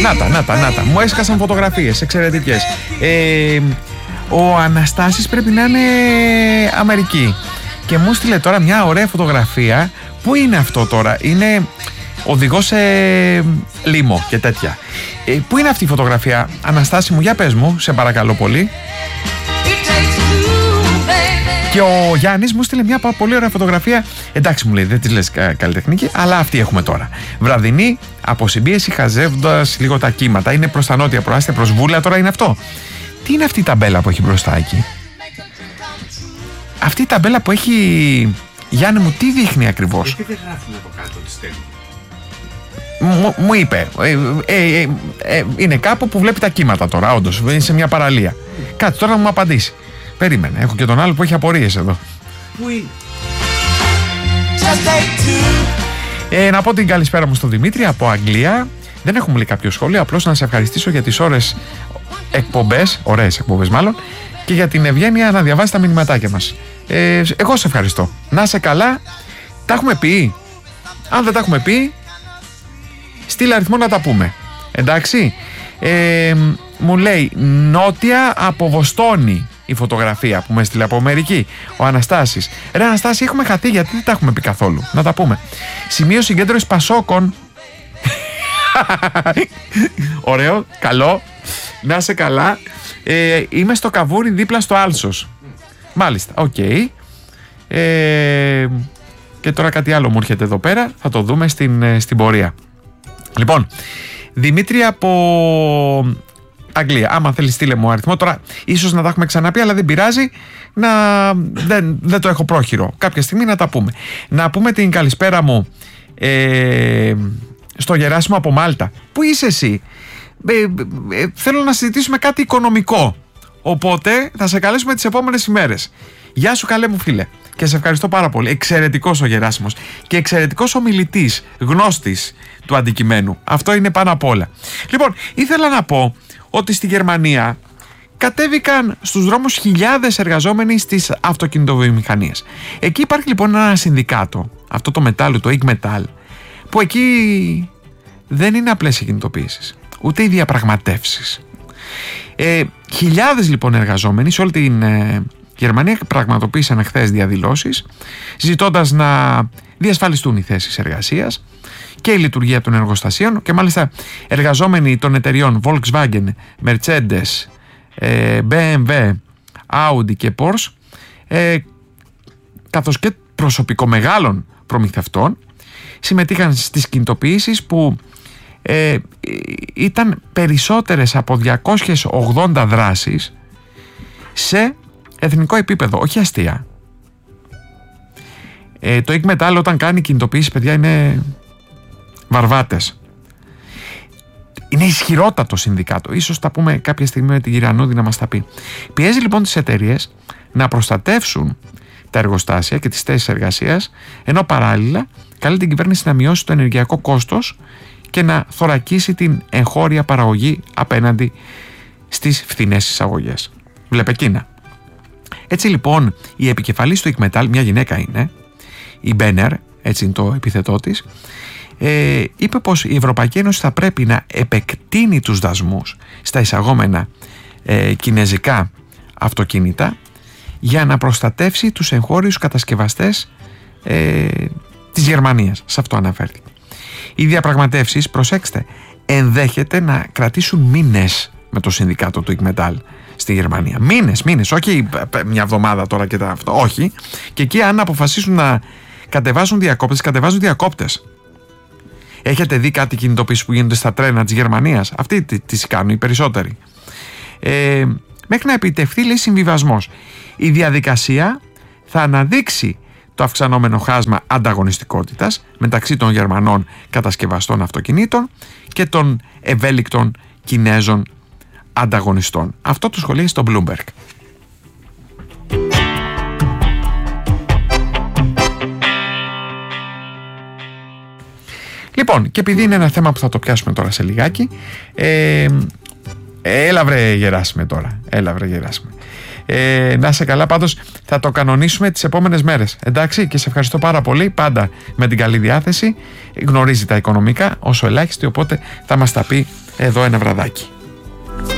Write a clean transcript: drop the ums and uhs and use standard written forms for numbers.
Να τα. Μου έσκασαν φωτογραφίες εξαιρετικές. Ο Αναστάσης πρέπει να είναι Αμερική. Και μου στείλε τώρα μια ωραία φωτογραφία. Πού είναι αυτό τώρα? Είναι οδηγός σε λίμο και τέτοια. Πού είναι αυτή η φωτογραφία, Αναστάση μου? Για πες μου, σε παρακαλώ πολύ. Και ο Γιάννης μου στείλε μια πολύ ωραία φωτογραφία. Εντάξει, μου λέει, δεν τη λες καλλιτεχνική, αλλά αυτή έχουμε τώρα. Βραδινή αποσυμπίεση, χαζεύοντας λίγο τα κύματα. Είναι προς τα νότια, προάστια, προς Βούλα, τώρα είναι αυτό. Τι είναι αυτή η ταμπέλα που έχει μπροστά εκεί? Αυτή η ταμπέλα που έχει, Γιάννη μου, τι δείχνει ακριβώς? Γιατί δεν γράφουν από κάτω τη στέλνει? Μου είπε, είναι κάπου που βλέπει τα κύματα τώρα, όντως, είναι σε μια παραλία. Κάτι τώρα να μου απαντήσει. Περίμενε, έχω και τον άλλο που έχει απορίες εδώ. Πού είναι? Να πω την καλησπέρα μου στον Δημήτρη από Αγγλία. Δεν έχουμε λέει κάποιο σχόλιο, απλώς να σε ευχαριστήσω για τις ωραίες εκπομπές μάλλον, και για την ευγένεια να διαβάσει τα μηνυματάκια μας. Εγώ σε ευχαριστώ. Να είσαι καλά. Τα έχουμε πει? Αν δεν τα έχουμε πει, στείλε αριθμό να τα πούμε. Εντάξει. Μου λέει νότια από Βοστόνη η φωτογραφία που με έστειλε από Αμερική ο Αναστάσης. Ρε Αναστάση, έχουμε χαθεί γιατί δεν τα έχουμε πει καθόλου. Να τα πούμε. Σημείο συγκέντρωσης Πασόκων. Ωραίο, καλό. Να είσαι καλά. Είμαι στο Καβούρι δίπλα στο Άλσος. Μάλιστα, οκ. Και τώρα κάτι άλλο μου έρχεται εδώ πέρα. Θα το δούμε στην πορεία. Λοιπόν, Δημήτρη από Αγγλία, άμα θέλεις στείλε μου αριθμό. Τώρα ίσως να τα έχουμε ξαναπεί, αλλά δεν πειράζει, δεν το έχω πρόχειρο. Κάποια στιγμή να τα πούμε. Να πούμε την καλησπέρα μου στο Γεράσιμο από Μάλτα. Πού είσαι εσύ? Θέλω να συζητήσουμε κάτι οικονομικό, οπότε θα σε καλέσουμε τις επόμενες ημέρες. Γεια σου καλέ μου φίλε, και σε ευχαριστώ πάρα πολύ. Εξαιρετικός ο Γεράσιμος και εξαιρετικός ομιλητής, γνώστης του αντικειμένου. Αυτό είναι πάνω απ' όλα. Λοιπόν, ήθελα να πω ότι στη Γερμανία κατέβηκαν στους δρόμους χιλιάδες εργαζόμενοι στις αυτοκινητοβιομηχανίες. Εκεί υπάρχει λοιπόν ένα συνδικάτο, αυτό το μετάλλο, το IG Metall, που εκεί δεν είναι απλές οι κινητοποιήσεις, ούτε οι διαπραγματεύσεις. Χιλιάδες λοιπόν εργαζόμενοι σε όλη την Γερμανία πραγματοποίησαν χθες διαδηλώσεις, ζητώντας να διασφαλιστούν οι θέσεις εργασίας και η λειτουργία των εργοστασίων, και μάλιστα εργαζόμενοι των εταιριών Volkswagen, Mercedes, BMW, Audi και Porsche, καθώς και προσωπικό μεγάλων προμηθευτών, συμμετείχαν στις κινητοποιήσεις που ήταν περισσότερες από 280 δράσεις σε εθνικό επίπεδο, όχι αστεία. Το IG Metall όταν κάνει κινητοποιήσεις, παιδιά, είναι βαρβάτες. Είναι ισχυρότατο συνδικάτο. Ίσως τα πούμε κάποια στιγμή με την κυρία Νούδη να μας τα πει. Πιέζει λοιπόν τις εταιρείες να προστατεύσουν τα εργοστάσια και τις θέσεις εργασίας, ενώ παράλληλα καλεί την κυβέρνηση να μειώσει το ενεργειακό κόστος και να θωρακίσει την εγχώρια παραγωγή απέναντι στις φθηνές εισαγωγές. Βλέπε Κίνα. Έτσι λοιπόν η επικεφαλής του IG Metall, μια γυναίκα είναι, η Μπένερ, έτσι είναι το επίθετό της, είπε πως η Ευρωπαϊκή Ένωση θα πρέπει να επεκτείνει τους δασμούς στα εισαγόμενα κινεζικά αυτοκίνητα για να προστατεύσει τους εγχώριους κατασκευαστές της Γερμανίας. Σε αυτό αναφέρθηκε. Οι διαπραγματεύσεις, προσέξτε, ενδέχεται να κρατήσουν μήνες με το συνδικάτο του IG Metall στη Γερμανία. Μήνες, όχι μια εβδομάδα τώρα και αυτό, όχι. Και εκεί αν αποφασίσουν να κατεβάζουν διακόπτες. Έχετε δει κάτι κινητοποίησεις που γίνονται στα τρένα της Γερμανίας? Αυτοί τις κάνουν οι περισσότεροι. Μέχρι να επιτευχθεί, λέει, συμβιβασμός. Η διαδικασία θα αναδείξει το αυξανόμενο χάσμα ανταγωνιστικότητας μεταξύ των Γερμανών κατασκευαστών αυτοκινήτων και των ευέλικτων Κινέζων ανταγωνιστών. Αυτό το σχολίασε στο Bloomberg. Λοιπόν, και επειδή είναι ένα θέμα που θα το πιάσουμε τώρα σε λιγάκι, έλα βρε Γεράσιμε τώρα. Να είσαι καλά, πάντως θα το κανονίσουμε τις επόμενες μέρες. Εντάξει, και σε ευχαριστώ πάρα πολύ, πάντα με την καλή διάθεση. Γνωρίζει τα οικονομικά όσο ελάχιστη, οπότε θα μας τα πει εδώ ένα βραδάκι.